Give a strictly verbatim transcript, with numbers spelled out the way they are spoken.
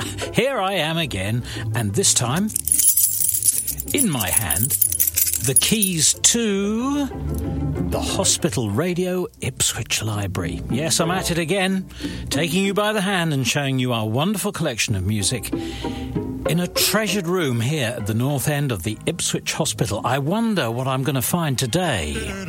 here I am again, and this time, in my hand, the keys to the Hospital Radio Ipswich Library. Yes, I'm at it again, taking you by the hand and showing you our wonderful collection of music in a treasured room here at the north end of the Ipswich Hospital. I wonder what I'm going to find today.